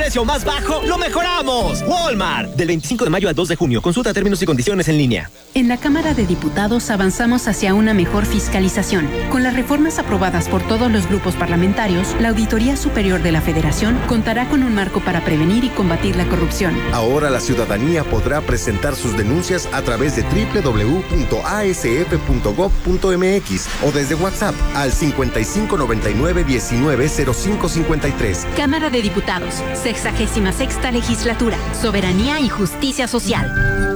precio más bajo, lo mejoramos. Walmart. Del 25 de mayo al 2 de junio. Consulta términos y condiciones en línea. En la Cámara de Diputados avanzamos hacia una mejor fiscalización. Con las reformas aprobadas por todos los grupos parlamentarios, la Auditoría Superior de la Federación contará con un marco para prevenir y combatir la corrupción. Ahora la ciudadanía podrá presentar sus denuncias a través de www.asf.gov.mx o desde WhatsApp al 5599-190553. Cámara de Diputados, 66ª Legislatura, Soberanía y Justicia Social.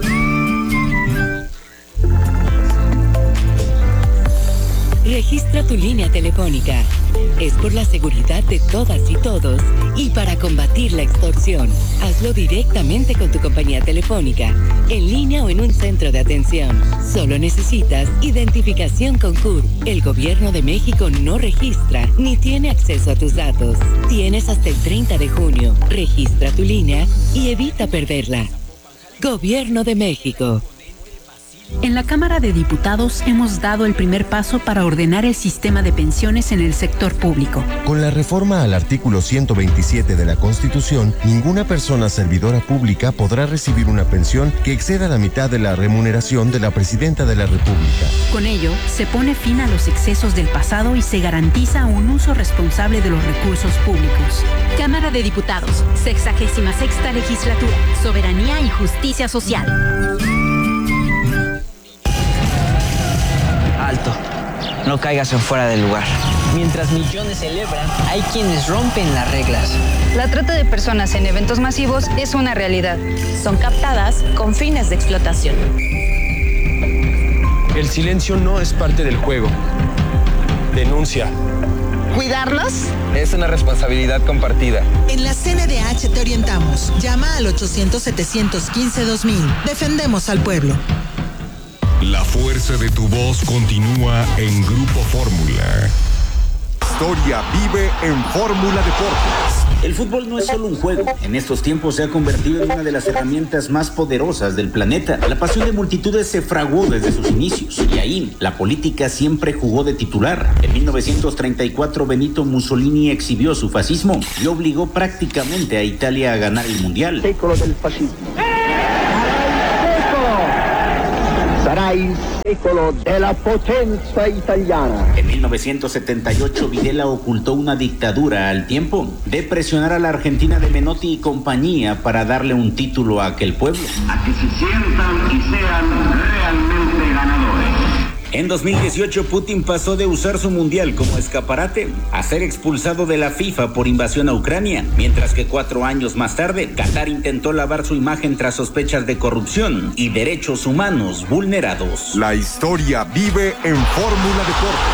Registra tu línea telefónica. Es por la seguridad de todas y todos y para combatir la extorsión. Hazlo directamente con tu compañía telefónica, en línea o en un centro de atención. Solo necesitas identificación con CURP. El Gobierno de México no registra ni tiene acceso a tus datos. Tienes hasta el 30 de junio. Registra tu línea y evita perderla. Gobierno de México. En la Cámara de Diputados hemos dado el primer paso para ordenar el sistema de pensiones en el sector público. Con la reforma al artículo 127 de la Constitución, ninguna persona servidora pública podrá recibir una pensión que exceda la mitad de la remuneración de la Presidenta de la República. Con ello, se pone fin a los excesos del pasado y se garantiza un uso responsable de los recursos públicos. Cámara de Diputados, 66ª Legislatura, Soberanía y Justicia Social. Alto, no caigas en fuera del lugar. Mientras millones celebran, hay quienes rompen las reglas. La trata de personas en eventos masivos es una realidad. Son captadas con fines de explotación. El silencio no es parte del juego. Denuncia. ¿Cuidarlos? Es una responsabilidad compartida. En la CNDH te orientamos. Llama al 800-715-2000. Defendemos al pueblo. La fuerza de tu voz continúa en Grupo Fórmula. Historia vive en Fórmula Deportes. El fútbol no es solo un juego. En estos tiempos se ha convertido en una de las herramientas más poderosas del planeta. La pasión de multitudes se fraguó desde sus inicios. Y ahí, la política siempre jugó de titular. En 1934, Benito Mussolini exhibió su fascismo y obligó prácticamente a Italia a ganar el Mundial. Secolo del fascismo. Sarà il secolo della potenza italiana. En 1978, Videla ocultó una dictadura al tiempo de presionar a la Argentina de Menotti y compañía para darle un título a aquel pueblo. A que se sientan y sean realmente ganadores. En 2018, Putin pasó de usar su mundial como escaparate a ser expulsado de la FIFA por invasión a Ucrania, mientras que 4 años más tarde, Qatar intentó lavar su imagen tras sospechas de corrupción y derechos humanos vulnerados. La historia vive en Fórmula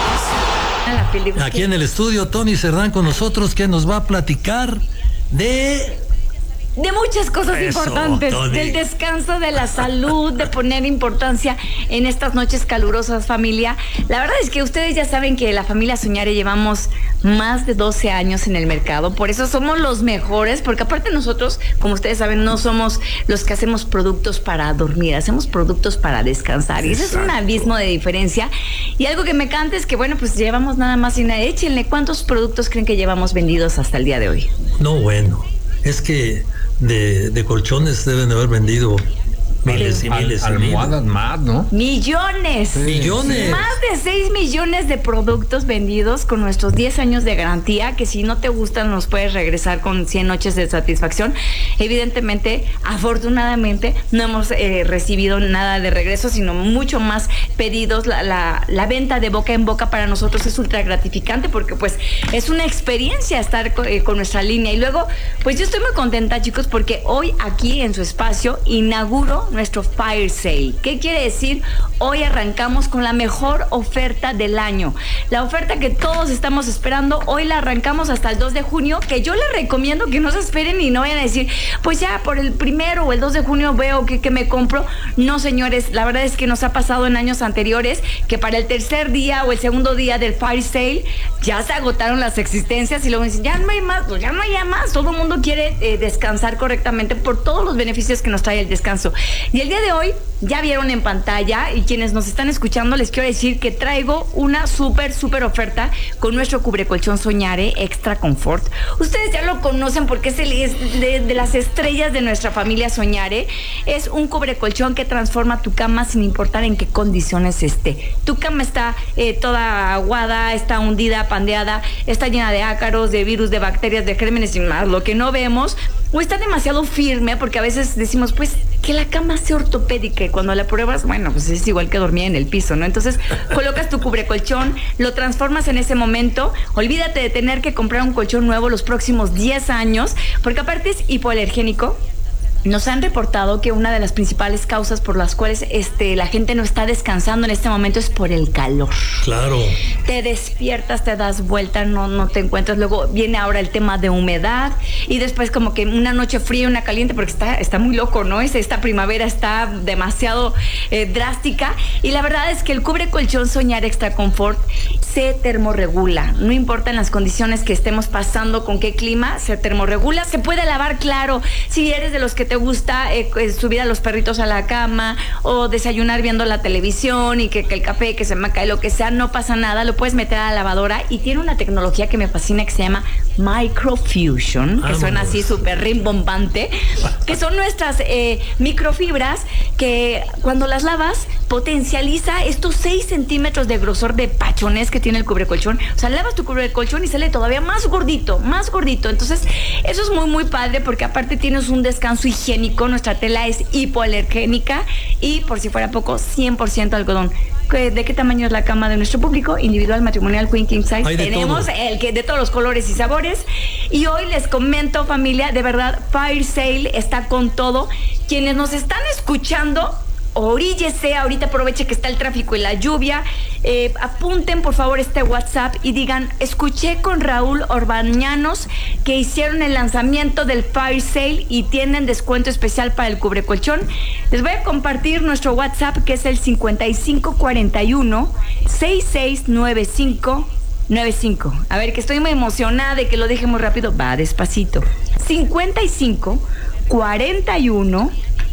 Deportes. Aquí en el estudio, Tony Cerdán con nosotros, que nos va a platicar de muchas cosas importantes, Tony. Del descanso, de la salud, de poner importancia en estas noches calurosas, familia. La verdad es que ustedes ya saben que la familia Soñare llevamos más de 12 años en el mercado, por eso somos los mejores, porque aparte nosotros, como ustedes saben, no somos los que hacemos productos para dormir, hacemos productos para descansar. Y ese es un abismo de diferencia. Y algo que me encanta es que, bueno, pues llevamos nada más y nada. Échenle, ¿cuántos productos creen que llevamos vendidos hasta el día de hoy? No, bueno, es que de colchones deben haber vendido miles y miles. Almohadas más, ¿no? Millones. Millones. Más de 6 millones de productos vendidos con nuestros 10 años de garantía, que si no te gustan nos puedes regresar con 100 noches de satisfacción. Evidentemente, afortunadamente, no hemos recibido nada de regreso, sino mucho más pedidos. La venta de boca en boca para nosotros es ultra gratificante porque pues es una experiencia estar con nuestra línea. Y luego, pues yo estoy muy contenta, chicos, porque hoy aquí en su espacio inauguro nuestro Fire Sale. ¿Qué quiere decir? Hoy arrancamos con la mejor oferta del año. La oferta que todos estamos esperando, hoy la arrancamos hasta el 2 de junio, que yo les recomiendo que no se esperen y no vayan a decir, pues ya por el 1 o el 2 de junio veo que me compro. No, señores, la verdad es que nos ha pasado en años anteriores que para el tercer día o el segundo día del Fire Sale ya se agotaron las existencias y luego dicen, ya no hay más, pues ya no hay más. Todo el mundo quiere descansar correctamente por todos los beneficios que nos trae el descanso. Y el día de hoy, ya vieron en pantalla, y quienes nos están escuchando, les quiero decir que traigo una súper oferta con nuestro cubrecolchón Soñare Extra Confort. Ustedes ya lo conocen porque es de las estrellas de nuestra familia Soñare. Es un cubrecolchón que transforma tu cama sin importar en qué condiciones esté. Tu cama está toda aguada, está hundida, pandeada, está llena de ácaros, de virus, de bacterias, de gérmenes y más, lo que no vemos, o está demasiado firme, porque a veces decimos, pues, que la cama sea ortopédica, y cuando la pruebas, bueno, pues es igual que dormir en el piso, ¿no? Entonces, colocas tu cubrecolchón, lo transformas en ese momento, olvídate de tener que comprar un colchón nuevo los próximos 10 años, porque aparte es hipoalergénico. Nos han reportado que una de las principales causas por las cuales la gente no está descansando en este momento es por el calor. Claro. Te despiertas, te das vuelta, no te encuentras. Luego viene ahora el tema de humedad y después como que una noche fría y una caliente, porque está muy loco, ¿no? Esta primavera está demasiado drástica, y la verdad es que el cubrecolchón Soñare Extra Confort se termorregula. No importa en las condiciones que estemos pasando, con qué clima, se termorregula. Se puede lavar, claro, si eres de los que te gusta subir a los perritos a la cama o desayunar viendo la televisión y que el café, que se me cae, lo que sea, no pasa nada, lo puedes meter a la lavadora, y tiene una tecnología que me fascina que se llama Microfusion, que suena así súper rimbombante, que son nuestras microfibras que cuando las lavas potencializa estos 6 centímetros de grosor de pachones que tiene el cubrecolchón. O sea, lavas tu cubrecolchón y sale todavía más gordito. Entonces, eso es muy padre, porque aparte tienes un descanso higiénico. Nuestra tela es hipoalergénica y, por si fuera poco, 100% algodón. ¿De qué tamaño es la cama de nuestro público? Individual, matrimonial, queen, king size. Tenemos el que de todos los colores y sabores. Y hoy les comento, familia, de verdad, Fire Sale está con todo. Quienes nos están escuchando, oríllese, ahorita aproveche que está el tráfico y la lluvia, apunten por favor este WhatsApp y digan: escuché con Raúl Orbañanos que hicieron el lanzamiento del Fire Sale y tienen descuento especial para el cubrecolchón. Les voy a compartir nuestro WhatsApp, que es el 5541 669595. A ver, que estoy muy emocionada y que lo deje muy rápido. Va despacito. 5541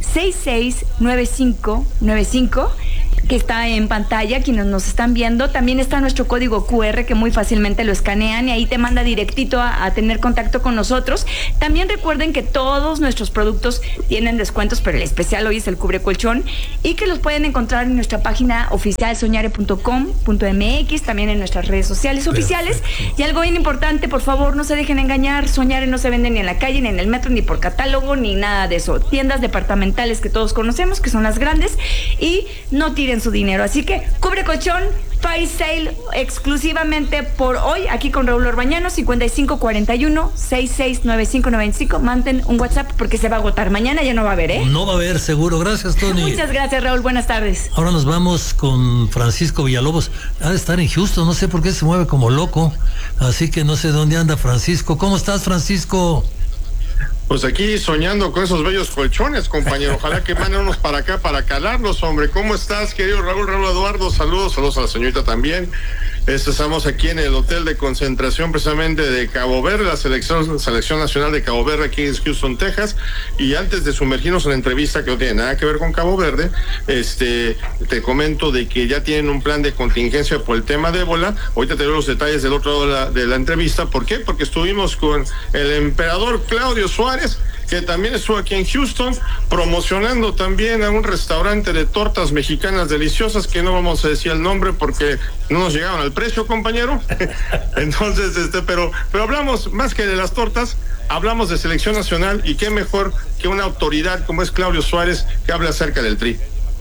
669595, que está en pantalla, quienes nos están viendo. También está nuestro código QR, que muy fácilmente lo escanean y ahí te manda directito a tener contacto con nosotros. También recuerden que todos nuestros productos tienen descuentos, pero el especial hoy es el cubrecolchón, y que los pueden encontrar en nuestra página oficial soñare.com.mx, también en nuestras redes sociales oficiales. Y algo bien importante, por favor, no se dejen engañar. Soñare no se vende ni en la calle, ni en el metro, ni por catálogo, ni nada de eso. Tiendas departamentales que todos conocemos, que son las grandes, y no tiren su dinero. Así que cubrecolchón Fire Sale exclusivamente por hoy, aquí con Raúl Orbañanos, 5541 669595. Manden un WhatsApp porque se va a agotar. Mañana ya no va a haber, ¿eh? No va a haber, seguro. Gracias, Tony. Muchas gracias, Raúl. Buenas tardes. Ahora nos vamos con Francisco Villalobos. Ha de estar en Houston, no sé por qué se mueve como loco, así que no sé dónde anda Francisco. ¿Cómo estás, Francisco? Pues aquí soñando con esos bellos colchones, compañero. Ojalá que manden unos para acá para calarlos, hombre. ¿Cómo estás, querido Raúl Eduardo? Saludos a la señorita también. Estamos aquí en el hotel de concentración precisamente de Cabo Verde, la selección nacional de Cabo Verde aquí en Houston, Texas. Y antes de sumergirnos en la entrevista, que no tiene nada que ver con Cabo Verde, te comento de que ya tienen un plan de contingencia por el tema de ébola. Ahorita te doy los detalles del otro lado de la entrevista. ¿Por qué? Porque estuvimos con el emperador Claudio Suárez, que también estuvo aquí en Houston promocionando también a un restaurante de tortas mexicanas deliciosas, que no vamos a decir el nombre porque no nos llegaban al precio, compañero. Entonces, pero hablamos más que de las tortas, hablamos de selección nacional, y qué mejor que una autoridad como es Claudio Suárez, que habla acerca del Tri.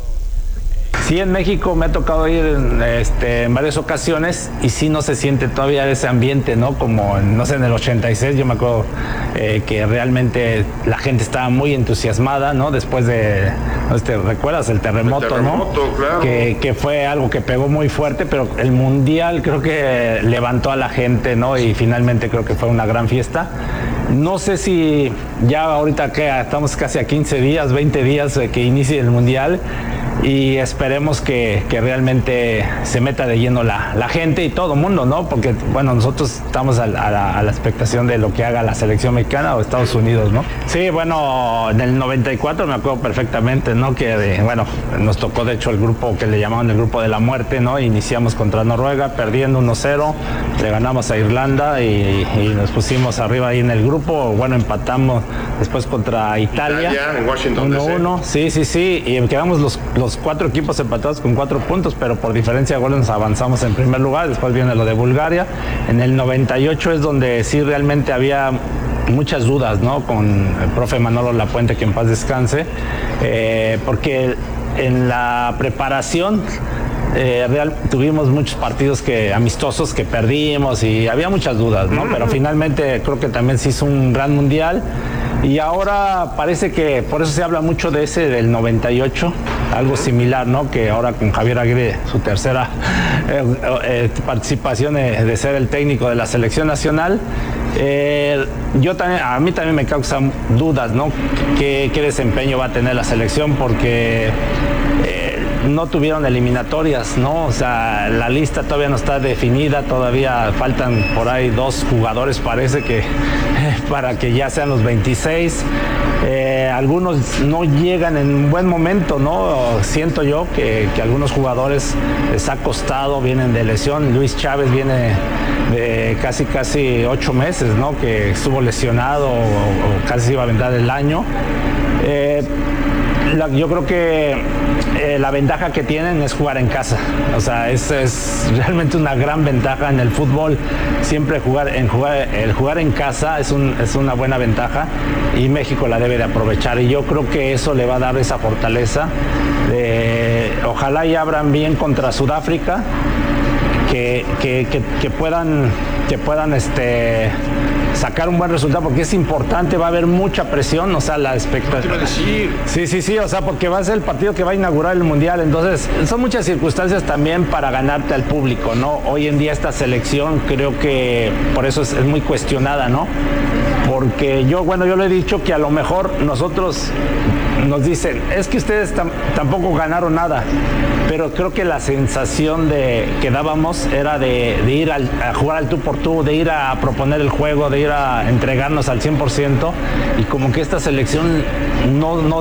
Sí, en México me ha tocado ir en varias ocasiones, y sí no se siente todavía ese ambiente, ¿no? Como, no sé, en el 86 yo me acuerdo que realmente la gente estaba muy entusiasmada, ¿no? Después de, ¿recuerdas? El terremoto, ¿no? Claro. Que fue algo que pegó muy fuerte, pero el Mundial creo que levantó a la gente, ¿no? Y finalmente creo que fue una gran fiesta. No sé si ya ahorita que estamos casi a 15 días, 20 días de que inicie el Mundial, y esperemos que realmente se meta de lleno la gente y todo el mundo, ¿no? Porque, bueno, nosotros estamos a la expectación de lo que haga la selección mexicana o Estados Unidos, ¿no? Sí, bueno, en el 94 me acuerdo perfectamente, ¿no? Que, bueno, nos tocó de hecho el grupo que le llamaban el grupo de la muerte, ¿no? Iniciamos contra Noruega, perdiendo 1-0, le ganamos a Irlanda y nos pusimos arriba ahí en el grupo, bueno, empatamos después contra Italia en Washington 1-1, sí, y quedamos los 4 equipos empatados con 4 puntos, pero por diferencia de goles nos avanzamos en primer lugar. Después viene lo de Bulgaria. En el 98 es donde sí realmente había muchas dudas, ¿no? Con el profe Manolo Lapuente, que en paz descanse, porque en la preparación tuvimos muchos partidos amistosos que perdimos y había muchas dudas, ¿no? Pero finalmente creo que también se hizo un gran mundial. Y ahora parece que, por eso se habla mucho de ese del 98, algo similar, ¿no? Que ahora con Javier Aguirre, su tercera participación de ser el técnico de la selección nacional, a mí también me causan dudas, ¿no? ¿Qué desempeño va a tener la selección? Porque no tuvieron eliminatorias, ¿no? O sea, la lista todavía no está definida, todavía faltan por ahí 2 jugadores, parece que para que ya sean los 26. Algunos no llegan en buen momento, ¿no? Siento yo que algunos jugadores les ha costado, vienen de lesión. Luis Chávez viene de casi 8 meses, ¿no? Que estuvo lesionado o casi iba a aventar el año. Yo creo que la ventaja que tienen es jugar en casa. O sea, es realmente una gran ventaja en el fútbol. Siempre el jugar en casa es una buena ventaja y México la debe de aprovechar. Y yo creo que eso le va a dar esa fortaleza. Ojalá y abran bien contra Sudáfrica, que puedan sacar un buen resultado, porque es importante, va a haber mucha presión, o sea, la expectativa. Sí, o sea, porque va a ser el partido que va a inaugurar el Mundial, entonces son muchas circunstancias también para ganarte al público, ¿no? Hoy en día esta selección creo que por eso es muy cuestionada, ¿no? Porque yo lo he dicho que a lo mejor nosotros nos dicen, es que ustedes tampoco ganaron nada, pero creo que la sensación que dábamos era de ir a jugar al tú por tú, de ir a proponer el juego, de ir a entregarnos al 100%, y como que esta selección no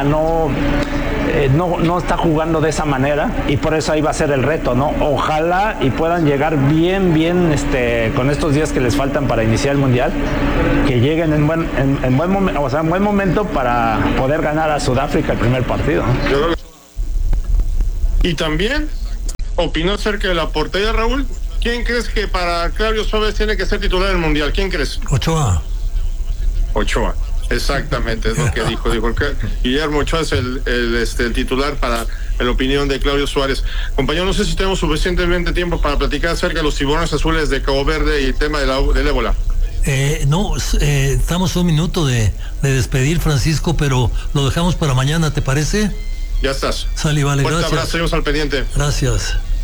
está jugando de esa manera, y por eso ahí va a ser el reto, ¿no? Ojalá y puedan llegar bien con estos días que les faltan para iniciar el Mundial, que lleguen en buen momento para poder ganar a Sudáfrica el primer partido, ¿no? Y también opinó acerca de la portería, Raúl. ¿Quién crees que para Claudio Suárez tiene que ser titular del Mundial? ¿Quién crees? Ochoa, exactamente, es lo que dijo Guillermo Ochoa es el titular para la opinión de Claudio Suárez. Compañero, no sé si tenemos suficientemente tiempo para platicar acerca de los tiburones azules de Cabo Verde y el tema del ébola. Estamos a un minuto de despedir, Francisco, pero lo dejamos para mañana, ¿te parece? Ya estás. Sale, vale, Fuerte gracias. abrazo, seguimos al pendiente. Gracias.